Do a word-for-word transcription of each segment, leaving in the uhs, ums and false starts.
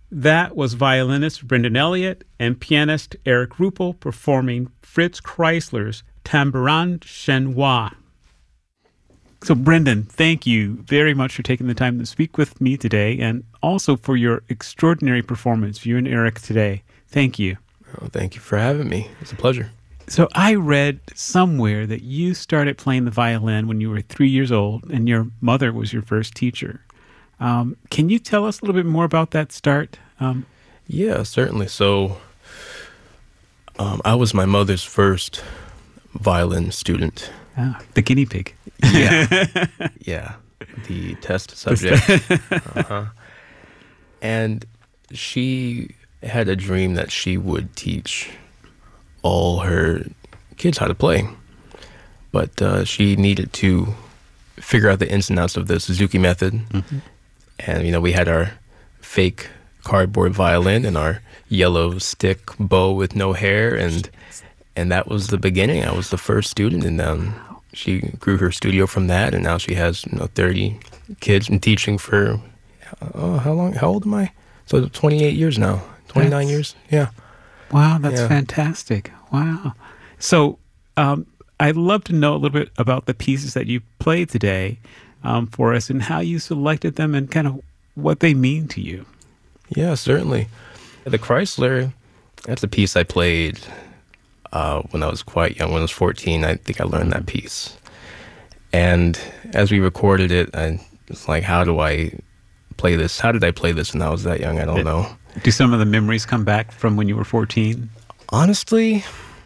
That was violinist Brendan Elliott and pianist Eric Ruppel performing Fritz Kreisler's Tambourin Chinois. So, Brendan, thank you very much for taking the time to speak with me today, and also for your extraordinary performance, you and Eric, today. Thank you. Oh, thank you for having me. It's a pleasure. So I read somewhere that you started playing the violin when you were three years old, and your mother was your first teacher. Um, can you tell us a little bit more about that start? Um, yeah, certainly. So um, I was my mother's first violin student. Ah, the guinea pig. Yeah, yeah, the test subject. uh-huh. And she had a dream that she would teach all her kids how to play, but uh, she needed to figure out the ins and outs of the Suzuki method. Mm-hmm. And you know, we had our fake cardboard violin and our yellow stick bow with no hair, and and that was the beginning. I was the first student, and um, she grew her studio from that, and now she has, you know, thirty kids and teaching for oh, how long? How old am I? So twenty-eight years now, twenty-nine That's, years. Yeah. Wow, that's yeah. fantastic. Wow. So um, I'd love to know a little bit about the pieces that you played today um, for us, and how you selected them and kind of what they mean to you. Yeah, certainly. The Kreisler, that's a piece I played uh, when I was quite young. When I was fourteen, I think I learned that piece. And as we recorded it, I was like, how do I play this? How did I play this when I was that young? I don't know. Do some of the memories come back from when you were fourteen? Honestly,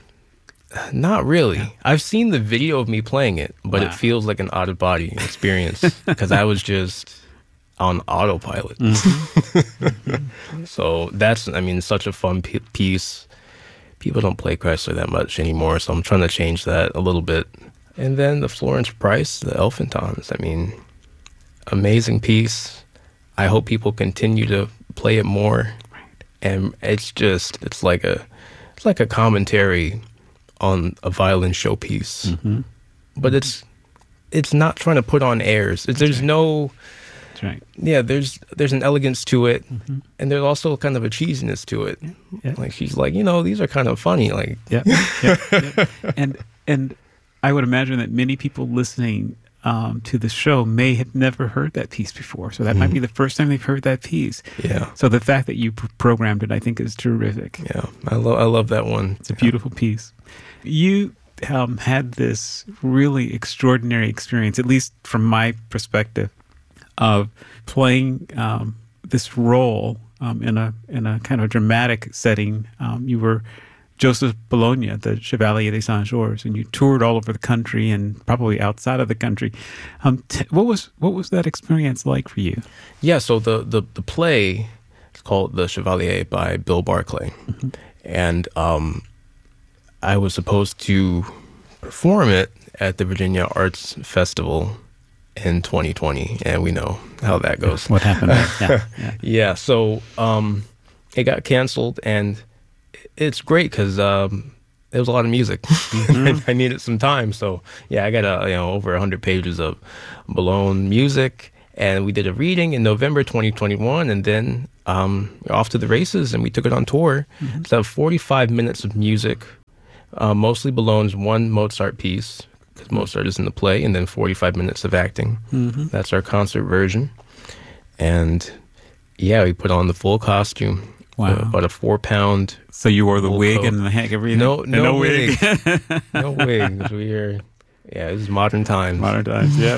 not really. Yeah. I've seen the video of me playing it, but wow. It feels like an out-of-body experience because I was just on autopilot. Mm-hmm. Mm-hmm. So that's, I mean, such a fun p- piece. People don't play Kreisler that much anymore, so I'm trying to change that a little bit. And then the Florence Price, the Elfintons, I mean, amazing piece. I hope people continue to play it more. Right. And it's just, it's like a, it's like a commentary on a violin showpiece. Mm-hmm. But it's, it's not trying to put on airs. It's, there's right. no... That's right. Yeah, there's there's an elegance to it, mm-hmm. and there's also kind of a cheesiness to it. Yeah. Yeah. Like she's like, you know, these are kind of funny. Like, yeah, yeah, yeah. and and I would imagine that many people listening um, to the show may have never heard that piece before, so that mm-hmm. might be the first time they've heard that piece. Yeah. So the fact that you pr- programmed it, I think, is terrific. Yeah, I love I love that one. It's a beautiful yeah. piece. You um, had this really extraordinary experience, at least from my perspective, of playing um, this role um, in a in a kind of dramatic setting. Um, you were Joseph Bologna, the Chevalier de Saint-Georges, and you toured all over the country and probably outside of the country. Um, t- what was what was that experience like for you? Yeah, so the the, the play is called The Chevalier by Bill Barclay, mm-hmm. and um, I was supposed to perform it at the Virginia Arts Festival in twenty twenty, and we know how that goes. What happened? yeah, yeah. yeah, so um, it got canceled, and it's great because um, there was a lot of music. Mm-hmm. I needed some time, so yeah, I got uh, you know over one hundred pages of Bologna music, and we did a reading in November twenty twenty-one, and then um, off to the races, and we took it on tour. Mm-hmm. So forty-five minutes of music, uh, mostly Bologna's one Mozart piece, because Mozart is in the play, and then forty-five minutes of acting. Mm-hmm. That's our concert version. And yeah, we put on the full costume. Wow. Uh, about a four pound. So you wore the wig coat. and the heck, everything? No, no, no wig. wig. no wig. We are, yeah, this is modern times. Modern times, yeah.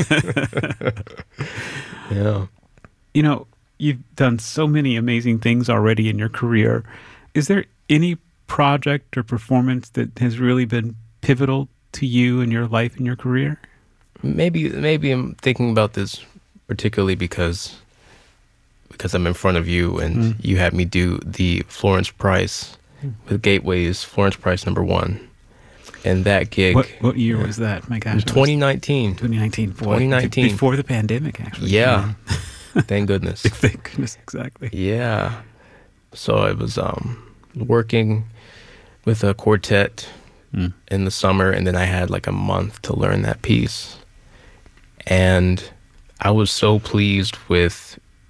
yeah. You know, you've done so many amazing things already in your career. Is there any project or performance that has really been pivotal to you in your life and your career? Maybe, maybe I'm thinking about this particularly because because I'm in front of you, and mm. you had me do the Florence Price mm. with Gateways, Florence Price number one, and that gig. What, what year yeah. was that? My gosh, twenty nineteen. twenty nineteen. Boy, twenty nineteen, before the pandemic, actually. Yeah, thank goodness. Thank goodness, exactly. Yeah, so I was um, working with a quartet. Mm. in the summer, and then I had like a month to learn that piece, and I was so pleased with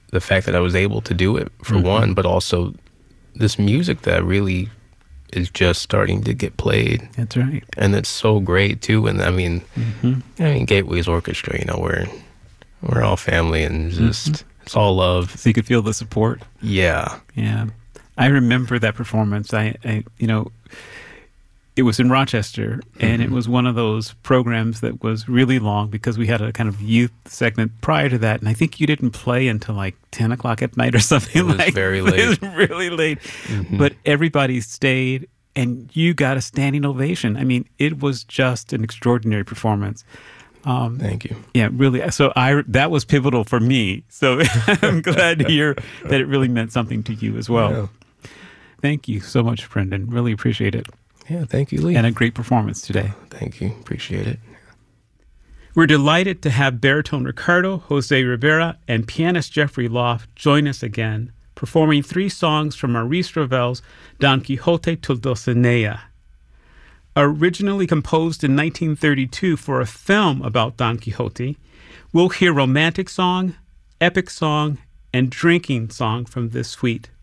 the fact that I was able to do it, for mm-hmm. one, but also this music that really is just starting to get played. That's right. And it's so great too. And I mean, mm-hmm. I mean, Gateway's Orchestra, you know, we're, we're all family and just, mm-hmm. it's all love. So you could feel the support. Yeah. Yeah. I remember that performance. I, I you know, it was in Rochester, and mm-hmm. it was one of those programs that was really long because we had a kind of youth segment prior to that, and I think you didn't play until like ten o'clock at night or something. It was like very late. It was really late, mm-hmm. but everybody stayed, and you got a standing ovation. I mean, it was just an extraordinary performance. Um, Thank you. Yeah, really. So I that was pivotal for me. So I'm glad to hear that it really meant something to you as well. Yeah. Thank you so much, Brendan. Really appreciate it. Yeah, thank you, Lee. And a great performance today. Thank you. Appreciate it. We're delighted to have baritone Ricardo Jose Rivera and pianist Jeffrey Loft join us again, performing three songs from Maurice Ravel's Don Quixote to Dulcinea. Originally composed in nineteen thirty-two for a film about Don Quixote, we'll hear romantic song, epic song, and drinking song from this suite.